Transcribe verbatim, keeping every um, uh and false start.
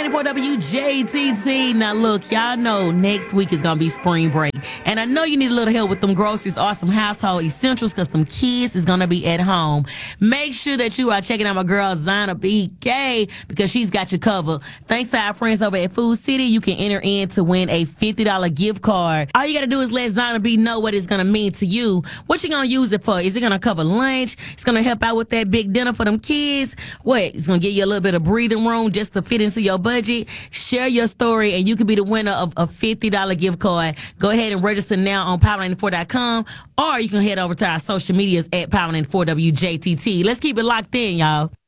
ninety-four W J T T. Now look, y'all know next week is gonna be spring break, and I know you need a little help with them groceries or some household essentials because some kids is gonna be at home. Make sure that you are checking out my girl Zana B K because she's got you covered. Thanks to our friends over at Food City, you can enter in to win a fifty dollar gift card. All you gotta do is let Zana B know what it's gonna mean to you. What you gonna use it for? Is it gonna cover lunch? It's gonna help out with that big dinner for them kids? What? It's gonna give you a little bit of breathing room just to fit into your budget. Share your story and you could be the winner of a fifty dollar gift card. Go ahead and register now on power ninety-four dot com, or you can head over to our social medias at power ninety-four W J T T. Let's keep it locked in, y'all.